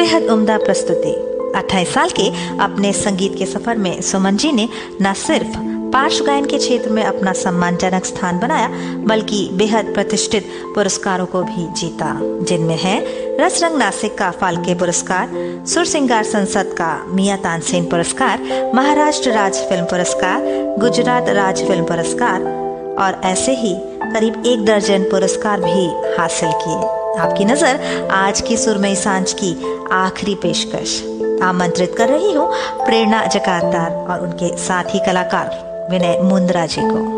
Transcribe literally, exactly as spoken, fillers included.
बेहद उम्दा प्रस्तुति। अट्ठाईस साल के अपने संगीत के सफर में सुमन जी ने न सिर्फ पार्श्व गायन के क्षेत्र में अपना सम्मानजनक स्थान बनाया, बल्कि बेहद प्रतिष्ठित पुरस्कारों को भी जीता, जिनमें है रसरंग नासिक का फाल्के पुरस्कार, सुर सिंगार संसद का मियां तानसेन पुरस्कार, महाराष्ट्र राज्य फिल्म पुरस्कार, गुजरात राज्य फिल्म पुरस्कार और ऐसे ही करीब एक दर्जन पुरस्कार भी हासिल किए। आपकी नजर आज की सुरमई सांझ की आखिरी पेशकश आमंत्रित कर रही हूँ प्रेरणा जकातदार और उनके साथी कलाकार विनय मुंद्रा जी को।